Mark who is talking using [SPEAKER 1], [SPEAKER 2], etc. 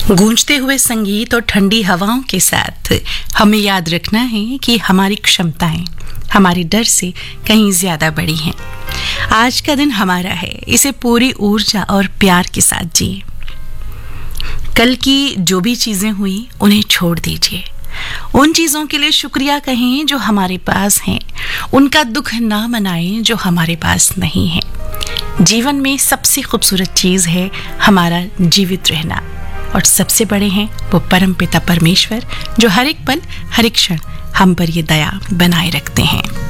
[SPEAKER 1] गूंजते हुए संगीत और ठंडी हवाओं के साथ हमें याद रखना है कि हमारी क्षमताएं हमारे डर से कहीं ज्यादा बड़ी हैं। आज का दिन हमारा है, इसे पूरी ऊर्जा और प्यार के साथ जिए। कल की जो भी चीजें हुई उन्हें छोड़ दीजिए। उन चीजों के लिए शुक्रिया कहें जो हमारे पास हैं, उनका दुख ना मनाएं जो हमारे पास नहीं है। जीवन में सबसे खूबसूरत चीज है हमारा जीवित रहना, और सबसे बड़े हैं वो परमपिता परमेश्वर जो हर एक पल हर एक क्षण हम पर ये दया बनाए रखते हैं।